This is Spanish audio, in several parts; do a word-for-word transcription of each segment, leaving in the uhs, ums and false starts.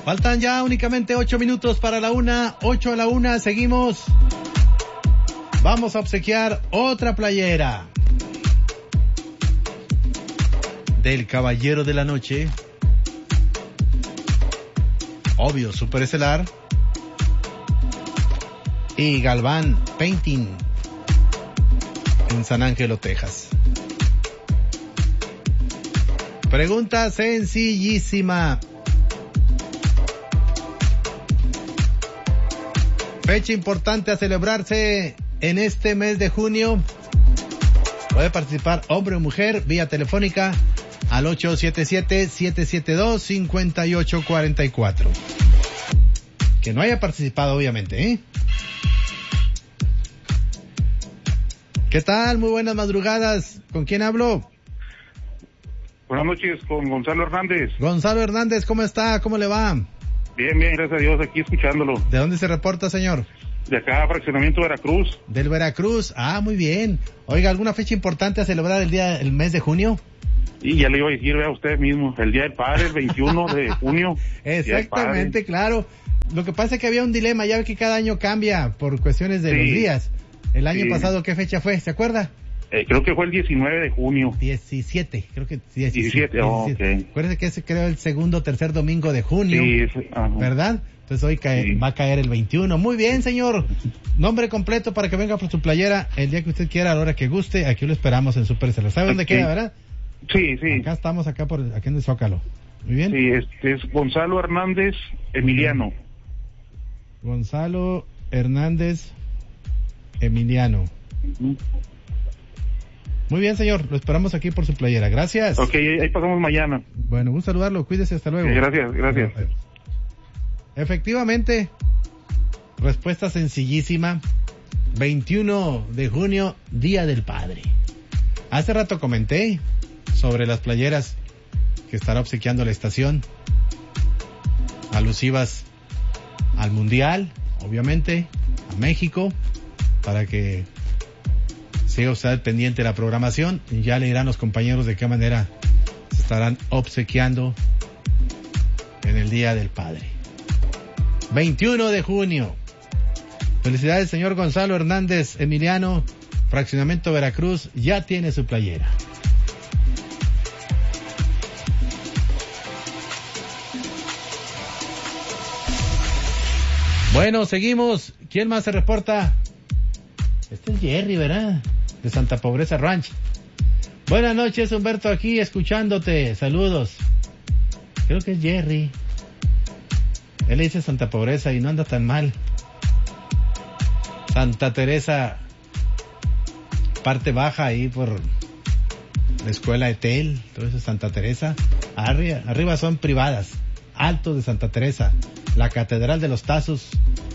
Faltan ya únicamente ocho minutos para la una, ocho a la una, seguimos. Vamos a obsequiar otra playera del Caballero de la Noche. Obvio, Superestelar. Y Galván Painting en San Ángelo, Texas. Pregunta sencillísima. Fecha importante a celebrarse en este mes de junio. Puede participar hombre o mujer vía telefónica al ocho siete siete, siete siete dos, cinco ocho cuatro cuatro. Que no haya participado, obviamente, ¿eh? ¿Qué tal? Muy buenas madrugadas. ¿Con quién hablo? Buenas noches, con Gonzalo Hernández. Gonzalo Hernández, ¿cómo está? ¿Cómo le va? Bien, bien, gracias a Dios, aquí escuchándolo. ¿De dónde se reporta, señor? De acá, Fraccionamiento Veracruz. Del Veracruz. Ah, muy bien. Oiga, ¿alguna fecha importante a celebrar el día, el mes de junio? Y ya le iba a decir, vea usted mismo, el Día del Padre, el veintiuno de junio. Exactamente, claro. Lo que pasa es que había un dilema, ya ve que cada año cambia por cuestiones de sí. los días. El año sí. pasado, ¿qué fecha fue? ¿Se acuerda? Eh, creo que fue el diecinueve de junio. diecisiete, creo que diecisiete. diecisiete, oh, ok. Acuérdese que ese creo el segundo o tercer domingo de junio. Sí, ese, ¿verdad? Entonces hoy cae, sí. va a caer el veintiuno. Muy bien, señor. Nombre completo para que venga por su playera el día que usted quiera, a la hora que guste. Aquí lo esperamos en Superestelar. ¿Sabe dónde sí. queda, verdad? Sí, sí. Acá estamos, acá por aquí en el Zócalo. Muy bien. Sí, este es Gonzalo Hernández Emiliano. Gonzalo Hernández Emiliano. Uh-huh. Muy bien, señor. Lo esperamos aquí por su playera. Gracias. Ok, ahí pasamos mañana. Bueno, gusto saludarlo. Cuídese. Hasta luego. Sí, gracias, gracias. Efectivamente, respuesta sencillísima. veintiuno de junio, Día del Padre. Hace rato comenté sobre las playeras que estará obsequiando la estación, alusivas al Mundial, obviamente, a México, para que siga usted pendiente de la programación. Ya le dirán los compañeros de qué manera se estarán obsequiando en el Día del Padre. veintiuno de junio. Felicidades, señor Gonzalo Hernández Emiliano. Fraccionamiento Veracruz ya tiene su playera. Bueno, seguimos. ¿Quién más se reporta? Este es Jerry, ¿verdad? De Santa Pobreza Ranch. Buenas noches, Humberto, aquí escuchándote. Saludos. Creo que es Jerry. Él le dice Santa Pobreza y no anda tan mal. Santa Teresa, parte baja ahí por la escuela Etel, todo eso es Santa Teresa. Arriba, arriba son privadas. Alto de Santa Teresa, la Catedral de los Tazos.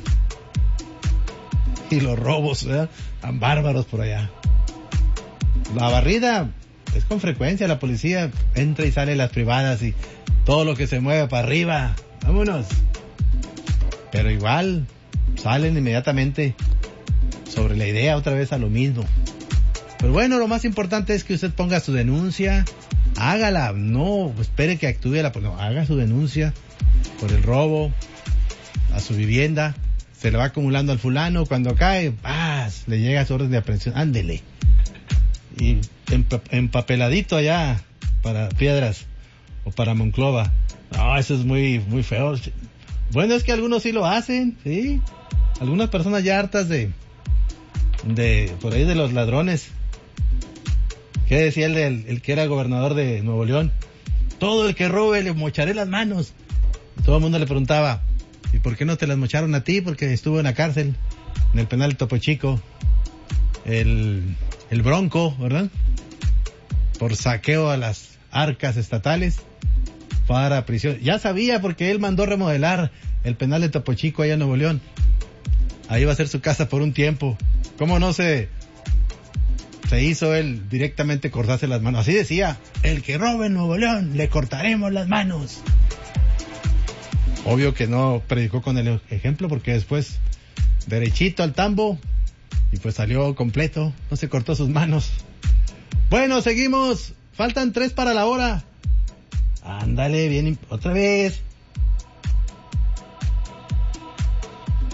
Y los robos, ¿verdad? Tan bárbaros por allá. La barrida es con frecuencia, la policía entra y sale las privadas y todo lo que se mueve para arriba. Vámonos. Pero igual salen inmediatamente sobre la idea otra vez a lo mismo. Pero bueno, lo más importante es que usted ponga su denuncia, hágala, no espere que actúe la policía, no, haga su denuncia por el robo a su vivienda. Se le va acumulando al fulano, cuando cae, ¡paz!, le llega su orden de aprehensión, ándele. Y empapeladito allá para Piedras o para Monclova. No, eso es muy, muy feo. Bueno, es que algunos sí lo hacen, ¿sí? Algunas personas ya hartas de, de, por ahí de los ladrones. ¿Qué decía el, el, el que era gobernador de Nuevo León? Todo el que robe le mocharé las manos. Y todo el mundo le preguntaba, ¿y por qué no te las mocharon a ti? Porque estuvo en la cárcel, en el penal de Topo Chico. El, el Bronco, ¿verdad? Por saqueo a las arcas estatales. Para prisión. Ya sabía porque él mandó remodelar el penal de Topo Chico allá en Nuevo León. Ahí va a ser su casa por un tiempo. ¿Cómo no se, se hizo él directamente cortarse las manos? Así decía, el que robe en Nuevo León, le cortaremos las manos. Obvio que no predicó con el ejemplo porque después derechito al tambo y pues salió completo, no se cortó sus manos. Bueno, seguimos. Faltan tres para la hora. Ándale, bien, otra vez.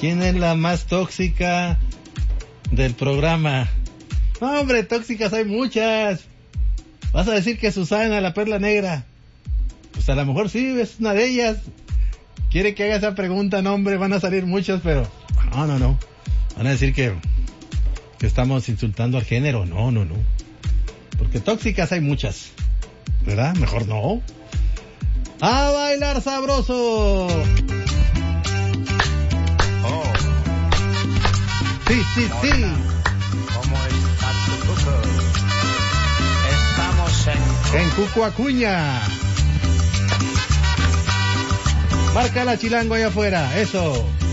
¿Quién es la más tóxica del programa? No, hombre, tóxicas hay muchas. ¿Vas a decir que Susana, la perla negra? Pues a lo mejor sí, es una de ellas. Quiere que haga esa pregunta, no, hombre, van a salir muchos, pero no, no, no. Van a decir que, que estamos insultando al género. No, no, no. Porque tóxicas hay muchas, ¿verdad? Mejor no. ¡A bailar sabroso! Oh. Sí, sí, sí. ¿Cómo está tu cuco? Estamos en... En Cuco Acuña. Marca la Chilango allá afuera, eso.